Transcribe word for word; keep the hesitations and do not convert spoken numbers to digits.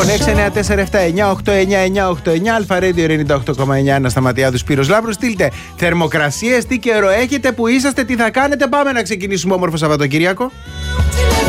Λοιπόν, έξι εννιά τέσσερα επτά εννιά οκτώ εννιά εννιά οκτώ εννιά Αλφα-Radio ενενήντα οκτώ κόμμα εννιά ένα Σταματιάδου Σπύρος Λάμπρος. Στείλτε θερμοκρασίες, τι καιρό έχετε, που είσαστε, τι θα κάνετε. Πάμε να ξεκινήσουμε όμορφο Σαββατοκύριακο.